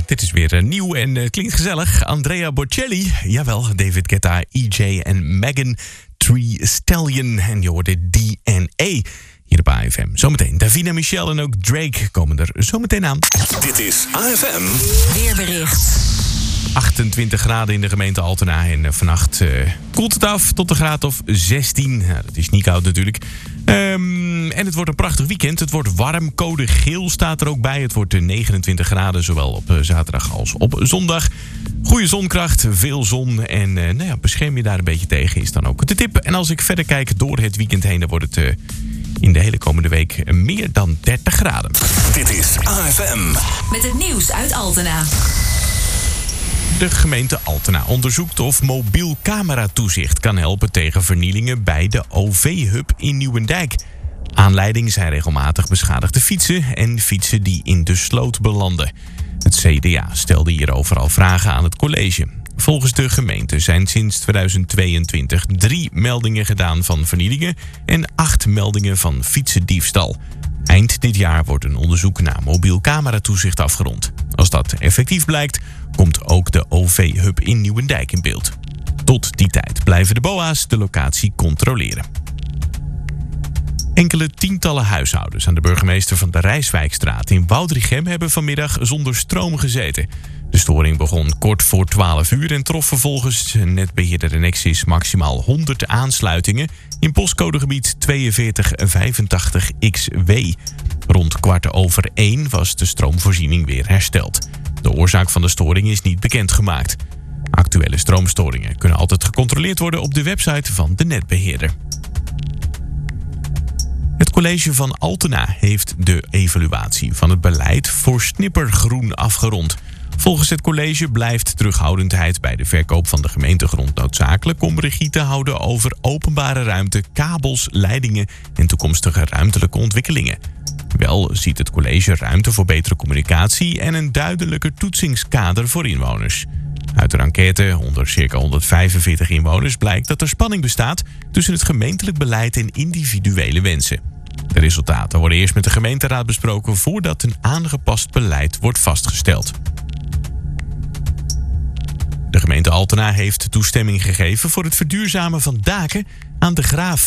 dit is weer nieuw en klinkt gezellig. Andrea Bocelli, jawel, David Guetta, EJ en Megan Thee Stallion. En je hoort dit DNA hier op AFM. Zometeen Davina, Michelle en ook Drake komen er zometeen aan. Dit is AFM Weerbericht. 28 graden in de gemeente Altena en vannacht koelt het af tot een graad of 16. Nou, dat is niet koud natuurlijk. En het wordt een prachtig weekend. Het wordt warm. Code geel staat er ook bij. Het wordt 29 graden, zowel op zaterdag als op zondag. Goede zonkracht, veel zon en bescherm je daar een beetje tegen is dan ook de tip. En als ik verder kijk door het weekend heen, dan wordt het in de hele komende week meer dan 30 graden. Dit is AFM. Met het nieuws uit Altena. De gemeente Altena onderzoekt of mobiel cameratoezicht kan helpen tegen vernielingen bij de OV-hub in Nieuwendijk. Aanleiding zijn regelmatig beschadigde fietsen en fietsen die in de sloot belanden. Het CDA stelde hierover al vragen aan het college. Volgens de gemeente zijn sinds 2022 3 meldingen gedaan van vernielingen en 8 meldingen van fietsendiefstal. Eind dit jaar wordt een onderzoek naar mobiel cameratoezicht afgerond. Als dat effectief blijkt, komt ook de OV-hub in Nieuwendijk in beeld. Tot die tijd blijven de BOA's de locatie controleren. Enkele tientallen huishoudens aan de burgemeester van de Rijswijkstraat in Woudrichem hebben vanmiddag zonder stroom gezeten. De storing begon kort voor 12 uur en trof vervolgens netbeheerder Enexis maximaal 100 aansluitingen in postcodegebied 4285XW. Rond 1:15 was de stroomvoorziening weer hersteld. De oorzaak van de storing is niet bekendgemaakt. Actuele stroomstoringen kunnen altijd gecontroleerd worden op de website van de netbeheerder. Het college van Altena heeft de evaluatie van het beleid voor snippergroen afgerond. Volgens het college blijft terughoudendheid bij de verkoop van de gemeentegrond noodzakelijk om regie te houden over openbare ruimte, kabels, leidingen en toekomstige ruimtelijke ontwikkelingen. Wel ziet het college ruimte voor betere communicatie en een duidelijker toetsingskader voor inwoners. Uit een enquête onder circa 145 inwoners blijkt dat er spanning bestaat tussen het gemeentelijk beleid en individuele wensen. De resultaten worden eerst met de gemeenteraad besproken voordat een aangepast beleid wordt vastgesteld. De gemeente Altena heeft toestemming gegeven voor het verduurzamen van daken aan de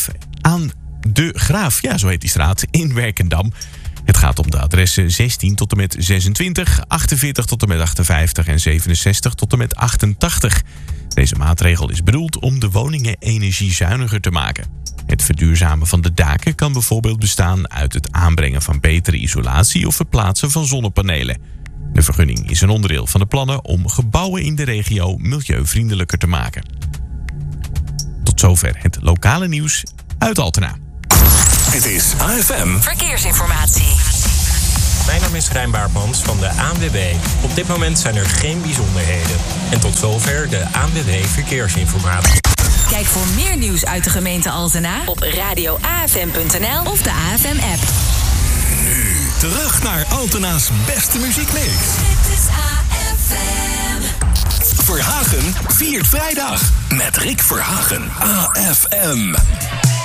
Graaf, ja, zo heet die straat, in Werkendam. Het gaat om de adressen 16 tot en met 26, 48 tot en met 58 en 67 tot en met 88. Deze maatregel is bedoeld om de woningen energiezuiniger te maken. Het verduurzamen van de daken kan bijvoorbeeld bestaan uit het aanbrengen van betere isolatie of het plaatsen van zonnepanelen. De vergunning is een onderdeel van de plannen om gebouwen in de regio milieuvriendelijker te maken. Tot zover het lokale nieuws uit Altena. Dit is AFM Verkeersinformatie. Mijn naam is Rijn Baartmans van de ANWB. Op dit moment zijn er geen bijzonderheden. En tot zover de ANWB Verkeersinformatie. Kijk voor meer nieuws uit de gemeente Altena op radioafm.nl of de AFM-app. Nu terug naar Altena's beste muziekmix. Dit is AFM. Verhagen viert vrijdag met Rick Verhagen. AFM.